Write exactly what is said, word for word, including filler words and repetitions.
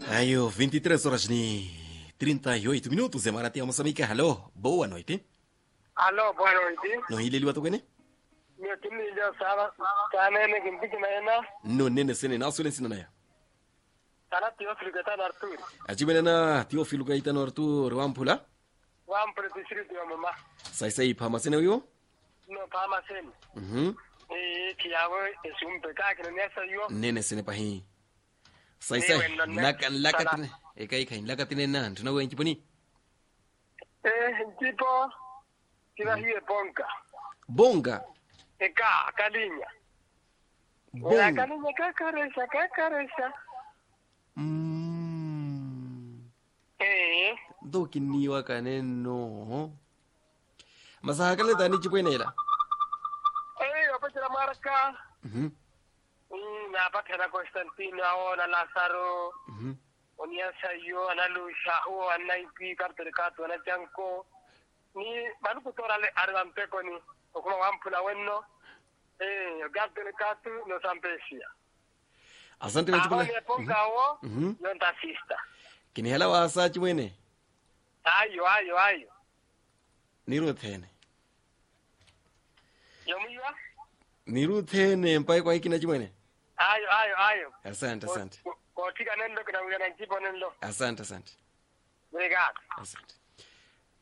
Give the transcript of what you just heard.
Ayo, vinte e três horas ni trinta e oito minutos, é Maratea Moçambique. Alô, boa noite. Alô, boa noite. No hili liwa tokene? Meu time já sabe, tá nene que me na ena. No nene sene na sulen sinana. Tá na tio África tá na Arthur. Ajibena na Teofilo Gaitano Arthur Wampula. Wam para distrito ya mama. Sai sai pama sene yo? No pama sen. Mhm. Eh, que ya voy, es un pecado que no es yo. Nene sene pahi. Sai sai lakan lakatine. E kai kai lakatine na tuna wen kiponi. Eh, tipo que va de ponca. Bonga. E ca, caliña. La Bonga. caliña cacaresa, cacaresa. Mm. Eh, Do kiniwa kaneno. Masakale tani chipoinela. eh, apa cara marca? Mhm. Mm, apa cara Constantino ahora Lázaro. Mhm. Onia sayo analusha o anaipi karterkato na janko ni balu kutorale argampe koni okuma wampula wenno eh karterkato no sampesia Asante wetu ahoni pala. pongawo Mhm. yonta sista Kini hela wasa chimwene. ayo ayo ayo Niru thene. yomiwa Niru thene mpai kwa hiki na chimwene. ayo ayo ayo Asante asante. ko tika nendo kana ngana jipo nendo Asante asante. obrigado Asante.